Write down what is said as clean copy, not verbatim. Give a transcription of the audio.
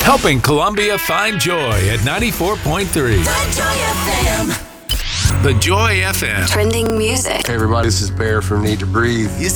Helping Columbia find joy at 94.3. The Joy FM. Trending music. Hey everybody, this is Bear from Need to Breathe.